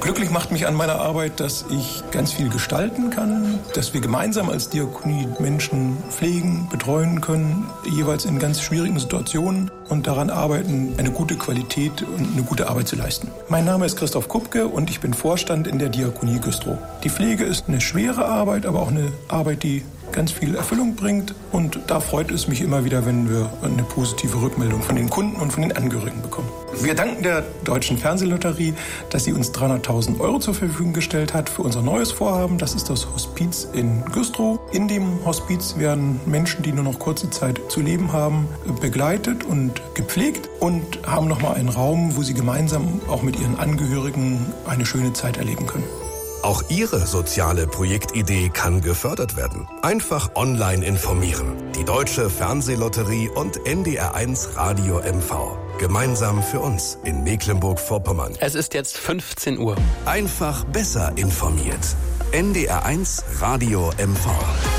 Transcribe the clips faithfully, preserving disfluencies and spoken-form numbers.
Glücklich macht mich an meiner Arbeit, dass ich ganz viel gestalten kann, dass wir gemeinsam als Diakonie Menschen pflegen, betreuen können, jeweils in ganz schwierigen Situationen und daran arbeiten, eine gute Qualität und eine gute Arbeit zu leisten. Mein Name ist Christoph Kupke und ich bin Vorstand in der Diakonie Güstrow. Die Pflege ist eine schwere Arbeit, aber auch eine Arbeit, die ganz viel Erfüllung bringt. Und da freut es mich immer wieder, wenn wir eine positive Rückmeldung von den Kunden und von den Angehörigen bekommen. Wir danken der Deutschen Fernsehlotterie, dass sie uns dreihunderttausend Euro zur Verfügung gestellt hat für unser neues Vorhaben. Das ist das Hospiz in Güstrow. In dem Hospiz werden Menschen, die nur noch kurze Zeit zu leben haben, begleitet und gepflegt und haben nochmal einen Raum, wo sie gemeinsam auch mit ihren Angehörigen eine schöne Zeit erleben können. Auch Ihre soziale Projektidee kann gefördert werden. Einfach online informieren. Die Deutsche Fernsehlotterie und N D R eins Radio M V. Gemeinsam für uns in Mecklenburg-Vorpommern. Es ist jetzt fünfzehn Uhr. Einfach besser informiert. N D R eins Radio M V.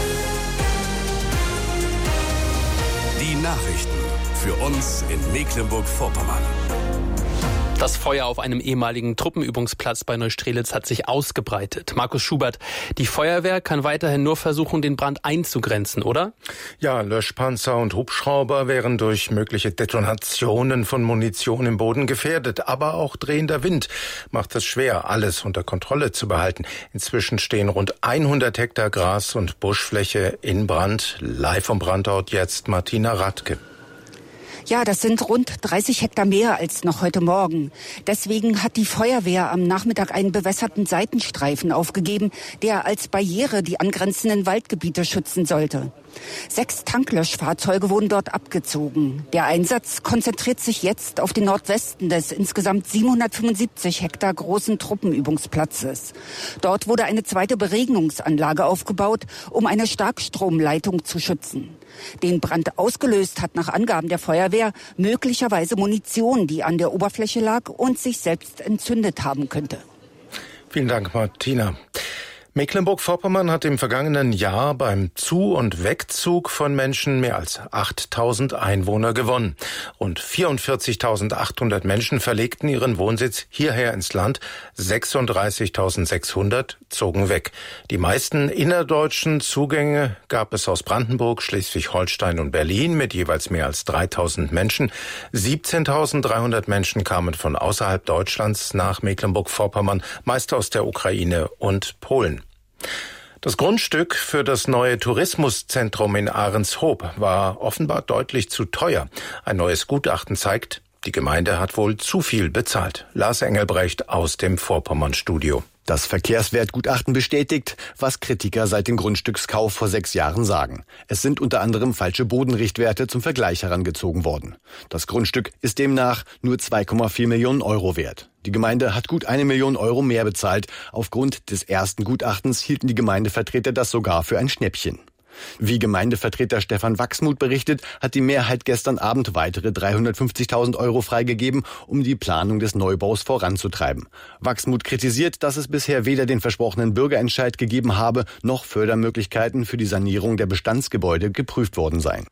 Die Nachrichten für uns in Mecklenburg-Vorpommern. Das Feuer auf einem ehemaligen Truppenübungsplatz bei Neustrelitz hat sich ausgebreitet. Markus Schubert, die Feuerwehr kann weiterhin nur versuchen, den Brand einzugrenzen, oder? Ja, Löschpanzer und Hubschrauber wären durch mögliche Detonationen von Munition im Boden gefährdet. Aber auch drehender Wind macht es schwer, alles unter Kontrolle zu behalten. Inzwischen stehen rund hundert Hektar Gras- und Buschfläche in Brand. Live vom Brandort jetzt Martina Radke. Ja, das sind rund dreißig Hektar mehr als noch heute Morgen. Deswegen hat die Feuerwehr am Nachmittag einen bewässerten Seitenstreifen aufgegeben, der als Barriere die angrenzenden Waldgebiete schützen sollte. Sechs Tanklöschfahrzeuge wurden dort abgezogen. Der Einsatz konzentriert sich jetzt auf den Nordwesten des insgesamt siebenhundertfünfundsiebzig Hektar großen Truppenübungsplatzes. Dort wurde eine zweite Beregnungsanlage aufgebaut, um eine Starkstromleitung zu schützen. Den Brand ausgelöst hat nach Angaben der Feuerwehr möglicherweise Munition, die an der Oberfläche lag und sich selbst entzündet haben könnte. Vielen Dank, Martina. Mecklenburg-Vorpommern hat im vergangenen Jahr beim Zu- und Wegzug von Menschen mehr als achttausend Einwohner gewonnen. Rund vierundvierzigtausendachthundert Menschen verlegten ihren Wohnsitz hierher ins Land, sechsunddreißigtausendsechshundert zogen weg. Die meisten innerdeutschen Zugänge gab es aus Brandenburg, Schleswig-Holstein und Berlin mit jeweils mehr als dreitausend Menschen. siebzehntausenddreihundert Menschen kamen von außerhalb Deutschlands nach Mecklenburg-Vorpommern, meist aus der Ukraine und Polen. Das Grundstück für das neue Tourismuszentrum in Ahrenshoop war offenbar deutlich zu teuer. Ein neues Gutachten zeigt, die Gemeinde hat wohl zu viel bezahlt. Lars Engelbrecht aus dem Vorpommern-Studio. Das Verkehrswertgutachten bestätigt, was Kritiker seit dem Grundstückskauf vor sechs Jahren sagen. Es sind unter anderem falsche Bodenrichtwerte zum Vergleich herangezogen worden. Das Grundstück ist demnach nur zwei Komma vier Millionen Euro wert. Die Gemeinde hat gut eine Million Euro mehr bezahlt. Aufgrund des ersten Gutachtens hielten die Gemeindevertreter das sogar für ein Schnäppchen. Wie Gemeindevertreter Stefan Wachsmuth berichtet, hat die Mehrheit gestern Abend weitere dreihundertfünfzigtausend Euro freigegeben, um die Planung des Neubaus voranzutreiben. Wachsmuth kritisiert, dass es bisher weder den versprochenen Bürgerentscheid gegeben habe, noch Fördermöglichkeiten für die Sanierung der Bestandsgebäude geprüft worden seien.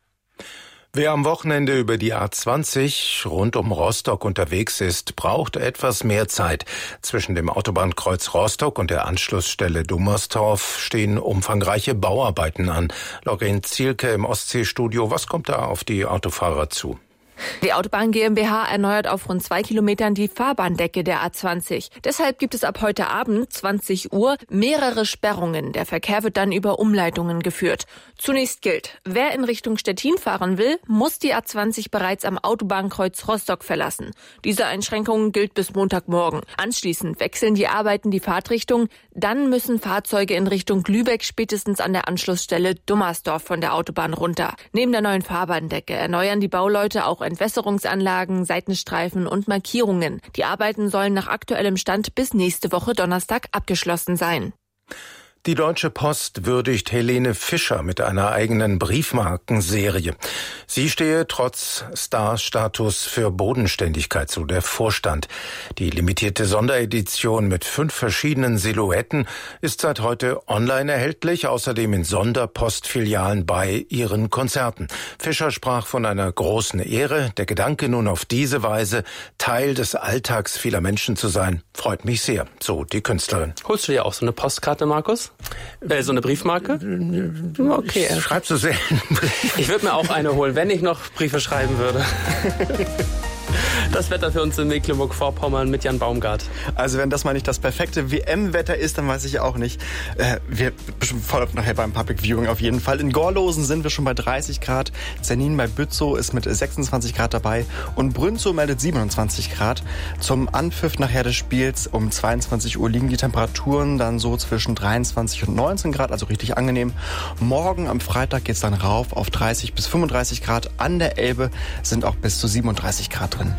Wer am Wochenende über die A zwanzig rund um Rostock unterwegs ist, braucht etwas mehr Zeit. Zwischen dem Autobahnkreuz Rostock und der Anschlussstelle Dummerstorf stehen umfangreiche Bauarbeiten an. Lorin Zielke im Ostseestudio, was kommt da auf die Autofahrer zu? Die Autobahn GmbH erneuert auf rund zwei Kilometern die Fahrbahndecke der A zwanzig. Deshalb gibt es ab heute Abend, zwanzig Uhr, mehrere Sperrungen. Der Verkehr wird dann über Umleitungen geführt. Zunächst gilt, wer in Richtung Stettin fahren will, muss die A zwanzig bereits am Autobahnkreuz Rostock verlassen. Diese Einschränkung gilt bis Montagmorgen. Anschließend wechseln die Arbeiten die Fahrtrichtung. Dann müssen Fahrzeuge in Richtung Lübeck spätestens an der Anschlussstelle Dummersdorf von der Autobahn runter. Neben der neuen Fahrbahndecke erneuern die Bauleute auch Entwässerungsanlagen, Seitenstreifen und Markierungen. Die Arbeiten sollen nach aktuellem Stand bis nächste Woche Donnerstag abgeschlossen sein. Die Deutsche Post würdigt Helene Fischer mit einer eigenen Briefmarkenserie. Sie stehe trotz Star-Status für Bodenständigkeit, so der Vorstand. Die limitierte Sonderedition mit fünf verschiedenen Silhouetten ist seit heute online erhältlich, außerdem in Sonderpostfilialen bei ihren Konzerten. Fischer sprach von einer großen Ehre. Der Gedanke, nun auf diese Weise Teil des Alltags vieler Menschen zu sein, freut mich sehr, so die Künstlerin. Holst du dir auch so eine Postkarte, Markus? Äh, so eine Briefmarke? Okay. Ich schreib so selten. Ich würde mir auch eine holen, wenn ich noch Briefe schreiben würde. Das Wetter für uns in Mecklenburg-Vorpommern mit Jan Baumgart. Also wenn das mal nicht das perfekte W M-Wetter ist, dann weiß ich auch nicht. Äh, wir bestimmt voll nachher beim Public Viewing auf jeden Fall. In Gorlosen sind wir schon bei dreißig Grad. Zernin bei Bützow ist mit sechsundzwanzig Grad dabei. Und Brünzow meldet siebenundzwanzig Grad. Zum Anpfiff nachher des Spiels um zweiundzwanzig Uhr liegen die Temperaturen dann so zwischen dreiundzwanzig und neunzehn Grad, also richtig angenehm. Morgen am Freitag geht's dann rauf auf dreißig bis fünfunddreißig Grad. An der Elbe sind auch bis zu siebenunddreißig Grad drin.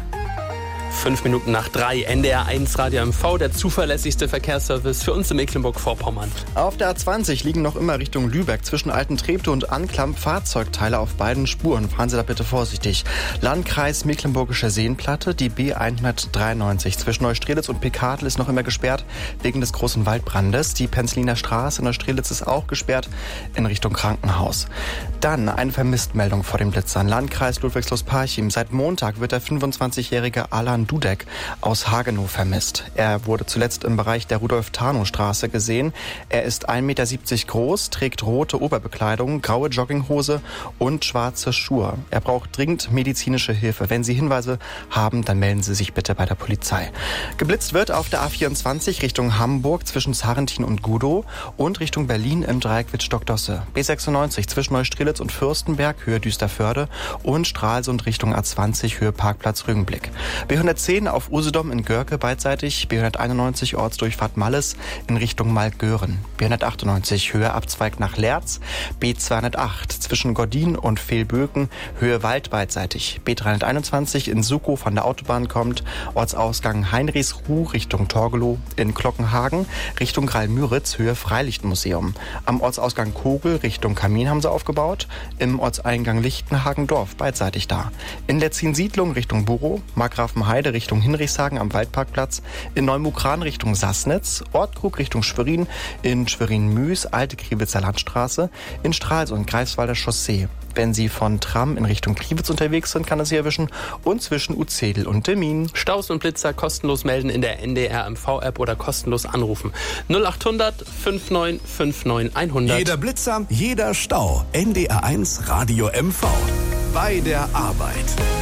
Fünf Minuten nach drei, N D R eins Radio M V, der zuverlässigste Verkehrsservice für uns in Mecklenburg-Vorpommern. Auf der A zwanzig liegen noch immer Richtung Lübeck zwischen Alten-Treptow und Anklam Fahrzeugteile auf beiden Spuren. Fahren Sie da bitte vorsichtig. Landkreis Mecklenburgische Seenplatte, die B hundertdreiundneunzig zwischen Neustrelitz und Pekadl ist noch immer gesperrt wegen des großen Waldbrandes. Die Penzliner Straße in Neustrelitz ist auch gesperrt in Richtung Krankenhaus. Dann eine Vermisstmeldung vor den Blitzern. Landkreis Ludwigslust-Parchim. Seit Montag wird der fünfundzwanzigjährige Alan Dudek aus Hagenow vermisst. Er wurde zuletzt im Bereich der Rudolf-Tarnow-Straße gesehen. Er ist ein Meter siebzig groß, trägt rote Oberbekleidung, graue Jogginghose und schwarze Schuhe. Er braucht dringend medizinische Hilfe. Wenn Sie Hinweise haben, dann melden Sie sich bitte bei der Polizei. Geblitzt wird auf der A vierundzwanzig Richtung Hamburg zwischen Sarrentin und Gudow und Richtung Berlin im Dreieck Wittstock-Dosse. B sechsundneunzig zwischen Neustrelitz und Fürstenberg, Höhe Düsterförde und Stralsund Richtung A zwanzig, Höhe Parkplatz Rügenblick. B hundertzehn auf Usedom in Görke beidseitig, B hunderteinundneunzig Ortsdurchfahrt Malles in Richtung Malgören. B hundertachtundneunzig Höhe Abzweig nach Lerz, B zweihundertacht zwischen Gordin und Fehlböken, Höhe Wald beidseitig. B dreihunderteinundzwanzig in Sukow von der Autobahn kommt, Ortsausgang Heinrichsruh Richtung Torgelow, in Glockenhagen Richtung Greil-Müritz, Höhe Freilichtmuseum. Am Ortsausgang Kogel Richtung Kamin haben sie aufgebaut, im Ortseingang Lichtenhagen-Dorf beidseitig da. In Letzin-Siedlung Richtung Borow, Markgrafenheide Richtung Hinrichshagen am Waldparkplatz, in Neumukran Richtung Sassnitz, Ortkrug Richtung Schwerin, in Schwerin-Müs, Alte Kriewitzer Landstraße, in Stralsund Greifswalder Chaussee. Wenn Sie von Tram in Richtung Kriwitz unterwegs sind, kann es Sie erwischen. Und zwischen Uzedel und Demmin. Staus und Blitzer kostenlos melden in der N D R M V-App oder kostenlos anrufen. null achthundert fünfundneunzig neunundfünfzig hundert. Jeder Blitzer, jeder Stau. N D R eins Radio M V. Bei der Arbeit.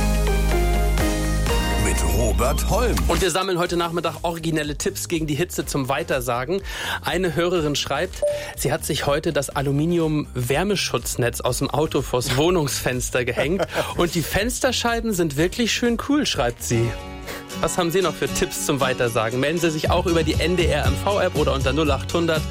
Mit Robert Holm. Und wir sammeln heute Nachmittag originelle Tipps gegen die Hitze zum Weitersagen. Eine Hörerin schreibt, sie hat sich heute das Aluminium-Wärmeschutznetz aus dem Auto vors Wohnungsfenster gehängt und die Fensterscheiben sind wirklich schön cool, schreibt sie. Was haben Sie noch für Tipps zum Weitersagen? Melden Sie sich auch über die N D R M V-App oder unter null achthundert